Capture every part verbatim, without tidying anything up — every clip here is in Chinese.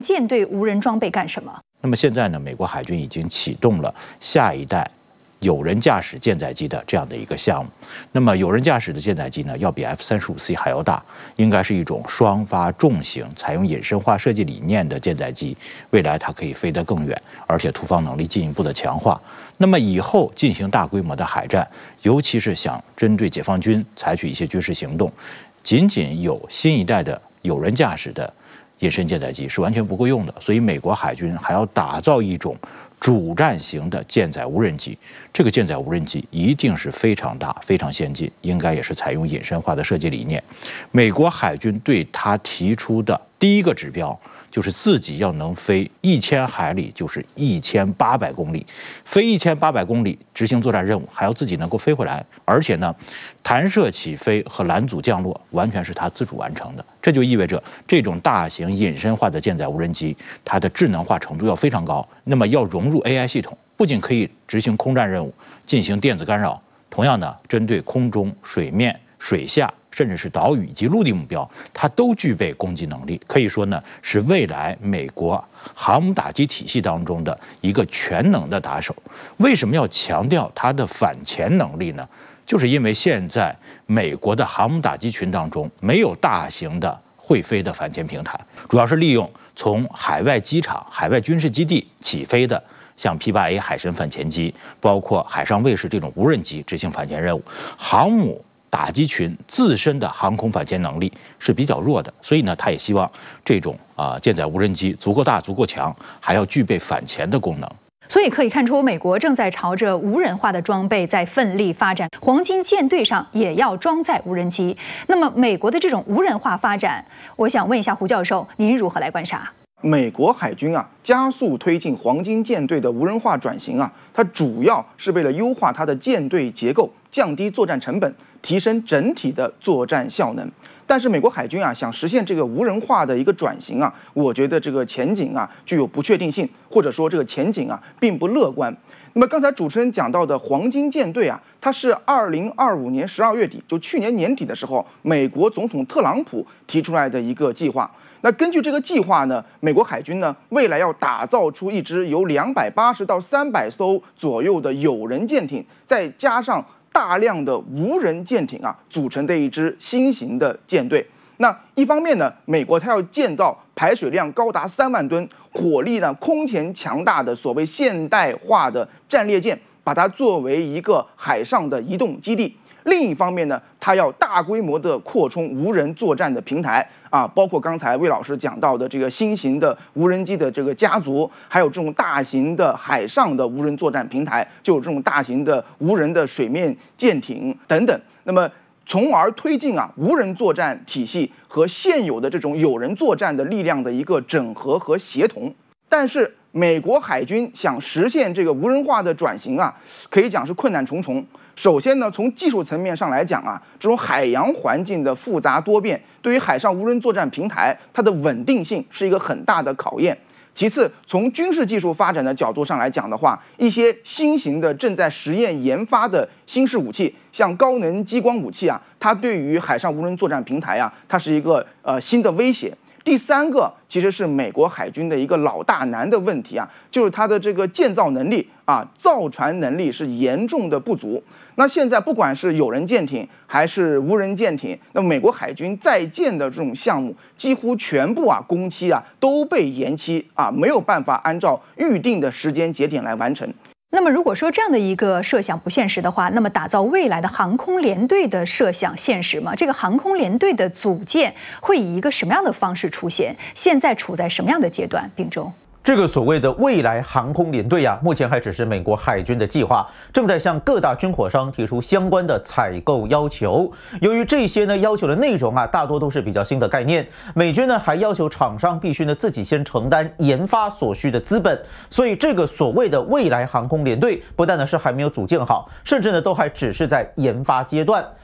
舰队无人装备干什么？ 那么现在呢，美国海军已经启动了下一代有人驾驶舰载机的这样的一个项目。那么有人驾驶的舰载机呢，要比 F 三十五 C 还要大，应该是一种双发重型、采用隐身化设计理念的舰载机。未来它可以飞得更远，而且突防能力进一步的强化。那么以后进行大规模的海战，尤其是想针对解放军采取一些军事行动，仅仅有新一代的有人驾驶的隐身舰载机是完全不够用的，所以美国海军还要打造一种主战型的舰载无人机。这个舰载无人机一定是非常大、非常先进，应该也是采用隐身化的设计理念。美国海军对他提出的第一个指标就是自己要能飞一千海里，就是一千八百公里，飞一千八百公里执行作战任务，还要自己能够飞回来，而且呢，弹射起飞和拦阻降落完全是他自主完成的。这就意味着这种大型隐身化的舰载无人机，它的智能化程度要非常高。那么要融入 A I 系统，不仅可以执行空战任务，进行电子干扰，同样呢，针对空中、水面、水下，甚至是岛屿以及陆地目标，它都具备攻击能力。可以说呢，是未来美国航母打击体系当中的一个全能的打手。为什么要强调它的反潜能力呢？就是因为现在美国的航母打击群当中没有大型的会飞的反潜平台，主要是利用从海外机场、海外军事基地起飞的，像 P 八 A 海神反潜机，包括海上卫士这种无人机执行反潜任务。航母打击群自身的航空反潜能力是比较弱的，所以呢，他也希望这种啊、呃、舰载无人机足够大、足够强，还要具备反潜的功能。 所以可以看出，美国正在朝着无人化的装备在奋力发展。黄金舰队上也要装载无人机。那么，美国的这种无人化发展，我想问一下胡教授，您如何来观察？ 美国海军啊，加速推进黄金舰队的无人化转型啊，它主要是为了优化它的舰队结构，降低作战成本，提升整体的作战效能。但是美国海军啊，想实现这个无人化的一个转型啊，我觉得这个前景啊具有不确定性，或者说这个前景啊并不乐观。那么刚才主持人讲到的黄金舰队啊，它是二零二五年十二月底，就去年年底的时候，美国总统特朗普提出来的一个计划。那根据这个计划呢，美国海军呢未来要打造出一支由两百八十到三百艘左右的有人舰艇，再加上大量的无人舰艇啊，组成的一支新型的舰队。那一方面呢，美国它要建造排水量高达三万吨、火力呢空前强大的所谓现代化的战列舰，把它作为一个海上的移动基地。另一方面呢，它要大规模的扩充无人作战的平台啊，包括刚才魏老师讲到的这个新型的无人机的这个家族，还有这种大型的海上的无人作战平台，就有这种大型的无人的水面舰艇等等。那么，从而推进啊无人作战体系和现有的这种有人作战的力量的一个整合和协同。但是，美国海军想实现这个无人化的转型啊，可以讲是困难重重。首先呢，从技术层面上来讲啊，这种海洋环境的复杂多变，对于海上无人作战平台它的稳定性是一个很大的考验。其次，从军事技术发展的角度上来讲的话，一些新型的正在实验研发的新式武器，像高能激光武器啊，它对于海上无人作战平台啊，它是一个呃新的威胁。第三个其实是美国海军的一个老大难的问题啊，就是它的这个建造能力啊，造船能力是严重的不足。那现在不管是有人舰艇还是无人舰艇，那么美国海军在建的这种项目，几乎全部啊工期啊都被延期啊，没有办法按照预定的时间节点来完成。 那么，如果说这样的一个设想不现实的话，那么打造未来的航空联队的设想现实吗？这个航空联队的组建会以一个什么样的方式出现？现在处在什么样的阶段？秉忠。 这个所谓的未来航空联队啊，目前还只是美国海军的计划，正在向各大军火商提出相关的采购要求。由于这些呢要求的内容啊，大多都是比较新的概念，美军呢还要求厂商必须呢自己先承担研发所需的资本，所以这个所谓的未来航空联队，不但呢是还没有组建好，甚至呢都还只是在研发阶段。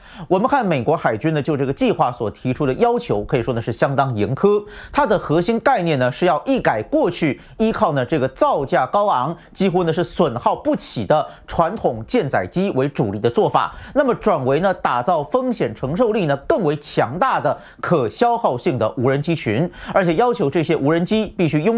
我们看美国海军呢，就这个计划所提出的要求，可以说呢是相当严苛。它的核心概念呢是要一改过去依靠呢这个造价高昂、几乎呢是损耗不起的传统舰载机为主力的做法，那么转为呢打造风险承受力呢更为强大的可消耗性的无人机群，而且要求这些无人机必须拥